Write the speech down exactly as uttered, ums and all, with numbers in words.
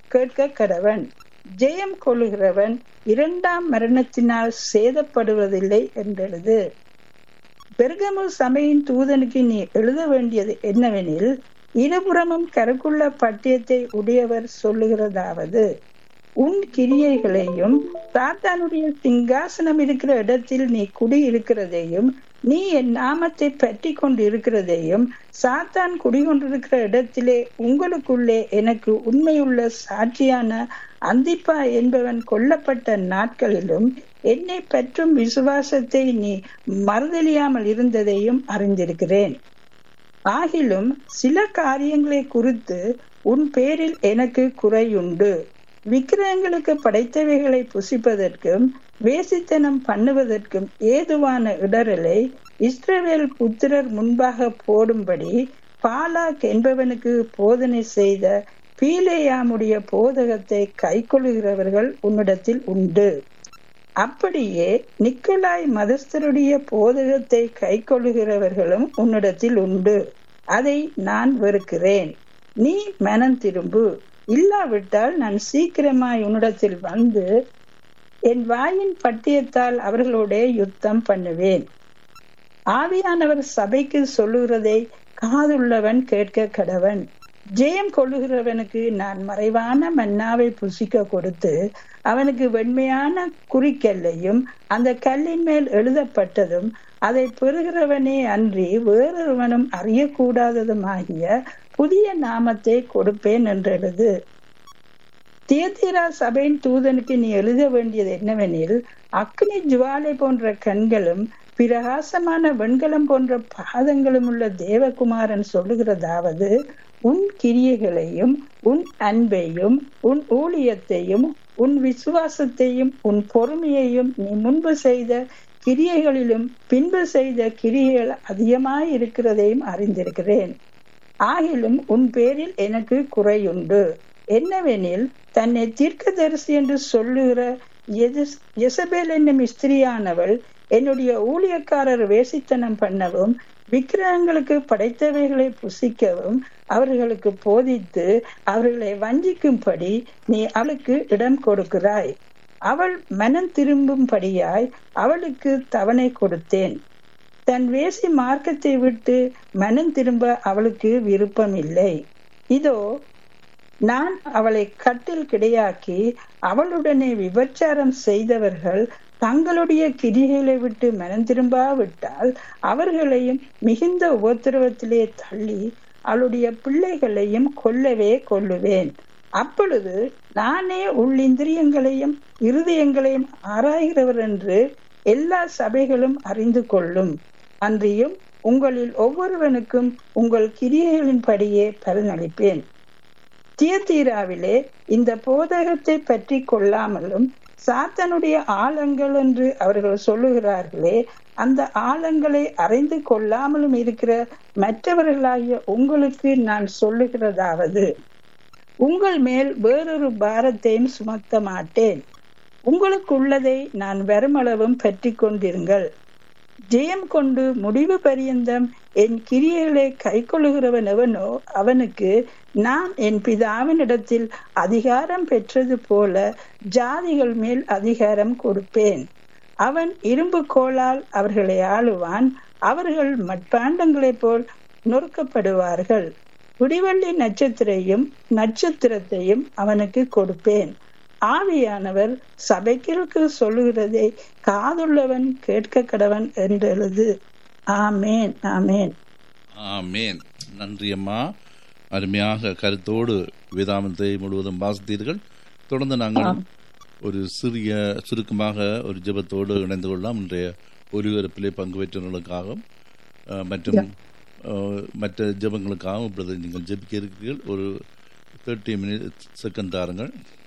கேட்க கடவன். ஜெயம் கொள்ளுகிறவன் இரண்டாம் மரணத்தினால் சேதப்படுவதில்லை என்றெழுது. பெர்கமு சபையின் தூதனுக்கு நீ எழுத வேண்டியது என்னவெனில், இருபுறமும் கருக்குள்ள பட்டயத்தை உடையவர் சொல்லுகிறதாவது, உன் கிரியைகளையும் சாத்தானுடைய சிங்காசனம் இருக்கிற இடத்தில் நீ குடியிருக்கிறதையும் நீ என் நாமத்தை பற்றி கொண்டு இருக்கிறதையும் சாத்தான் குடிகொண்டிருக்கிற இடத்திலே உங்களுக்குள்ளே எனக்கு உண்மையுள்ள சாட்சியான அந்திப்பா என்பவன் கொல்லப்பட்ட நாட்களிலும் என்னை பற்றும் விசுவாசத்தை நீ மறுதலியாமல் இருந்ததையும் அறிந்திருக்கிறேன். ஆகிலும் சில காரியங்களை குறித்து உன் பேரில் எனக்கு குறையுண்டு. விக்கிரகங்களுக்கு படைத்தவைகளை புசிப்பதற்கும் வேசித்தனம் பண்ணுவதற்கும் ஏதுவான இடரலை இஸ்ரவேல் புத்திரர் முன்பாக போடும்படி பாலாக் என்பவனுக்கு போதனை செய்த பீலேயாமுடைய போதகத்தை கைக்கொள்ளுகிறவர்கள் உன்னிடத்தில் உண்டு. அப்படியே நிக்கோலாய் மதஸ்தருடைய போதகத்தை கைக்கொள்ளுகிறவர்களும் உன்னிடத்தில் உண்டு. அதை நான் வெறுக்கிறேன். நீ மனம் திரும்பு. இல்லாவிட்டால் நான் சீக்கிரமாய் உன்னிடத்தில் வந்து என் வாயின் பட்டியத்தால் அவர்களோட யுத்தம் பண்ணுவேன். ஆவியானவர் சபைக்கு சொல்லுகிறதை காதுள்ளவன் கேட்க கடவன். ஜெயம் கொள்ளுகிறவனுக்கு நான் மறைவான மன்னாவை புசிக்க கொடுத்து அவனுக்கு வெண்மையான குறிக்கல்லையும் அந்த கல்லின் மேல் எழுதப்பட்டதும் அதை பெறுகிறவனே அன்றி வேறொருவனும் அறியக்கூடாததுமாகிய புதிய நாமத்தை கொடுப்பேன் என்றெழுது. தியத்தீரா சபையின் தூதனுக்கு நீ எழுத வேண்டியது என்னவெனில், அக்னி ஜுவாலை போன்ற கண்களும் பிரகாசமான வெண்கலம் போன்ற பாதங்களும் உள்ள தேவகுமாரன் சொல்லுகிறதாவது, உன் கிரியைகளையும் உன் அன்பையும் உன் ஊழியத்தையும் உன் விசுவாசத்தையும் உன் பொறுமையையும் நீ முன்பு செய்த கிரியைகளிலும் பின்பு செய்த கிரியைகள் அதிகமாய் இருக்கிறதையும் அறிந்திருக்கிறேன். ஆகிலும் உன் பேரில் எனக்கு குறையுண்டு. என்னவெனில், தன்னை தீர்க்கதரிசி என்று சொல்லுகிற யெசபேல் என்னும் ஸ்திரியானவள் என்னுடைய ஊழியக்காரர் வேசித்தனம் பண்ணவும் விக்கிரகங்களுக்கு படைத்தவைகளை புசிக்கவும் அவர்களுக்கு போதித்து அவர்களை வஞ்சிக்கும்படி நீ அவளுக்கு இடம் கொடுக்கிறாய். அவள் மனம் திரும்பும்படியாய் அவளுக்கு தவணை கொடுத்தேன். தன் வேசி மார்க்கத்தை விட்டு மனம் திரும்ப அவளுக்கு விருப்பம் இல்லை. இதோ நான் அவளை கட்டில் கிடையாக்கி அவளுடனே விபச்சாரம் செய்தவர்கள் தங்களுடைய கிரிகளை விட்டு மனம் திரும்பாவிட்டால் அவர்களையும் மிகுந்த உபத்திரவத்திலே தள்ளி அவளுடைய பிள்ளைகளையும் கொல்லவே கொல்லுவேன். அப்பொழுது நானே உள்ளிந்திரியங்களையும் இருதயங்களையும் ஆராய்கிறவர் என்று எல்லா சபைகளும் அறிந்து கொள்ளும். அன்றியும் உங்களில் ஒவ்வொருவனுக்கும் உங்கள் கிரியைகளின் படியே பலனளிப்பேன். தியத்தீராவிலே இந்த போதகத்தை பற்றி கொள்ளாமலும் சாத்தனுடைய ஆழங்கள் என்று அவர்கள் சொல்லுகிறார்களே, அந்த ஆழங்களை அறிந்து கொள்ளாமலும் இருக்கிற மற்றவர்களாகிய உங்களுக்கு நான் சொல்லுகிறதாவது, உங்கள் மேல் வேறொரு பாரத்தையும் சுமத்த மாட்டேன். உங்களுக்கு உள்ளதை நான் வருமளவும் பற்றி கொண்டிருங்கள். ஜெயம் கொண்டு முடிவு பரியந்தம் என் கிரியைகளை கை கொள்ளுகிறவன் எவனோ அவனுக்கு நான் என் பிதாவினிடத்தில் அதிகாரம் பெற்றது போல ஜாதிகள் மேல் அதிகாரம் கொடுப்பேன். அவன் இரும்பு கோலால் அவர்களை ஆளுவான். அவர்கள் மட்பாண்டங்களைப் போல் நொறுக்கப்படுவார்கள். விடிவெள்ளி நட்சத்திரையும் நட்சத்திரத்தையும் அவனுக்கு கொடுப்பேன். ஆவியானவர் சபைக்கு சொல்லுகிறதை காதுள்ளவன் கேட்க கடவன் என்றெழுது. ஆமேன், ஆமேன், ஆமேன். நன்றி அம்மா. அருமையாக கருத்தோடு வேதாமத்தை முழுவதும் வாசித்தீர்கள். தொடர்ந்து நாங்கள் ஒரு சிறிய சுருக்கமாக ஒரு ஜெபத்தோடு இணைந்து கொள்ளலாம். இன்றைய ஒலிபரப்பிலே பங்கு பெற்றவர்களுக்காகவும் மற்றும் மற்ற ஜெபங்களுக்காகவும் இப்பொழுது நீங்கள் ஜெபிக்க இருக்கிறீர்கள். ஒரு தேர்ட்டி மினிட் செகண்ட் தாருங்கள்.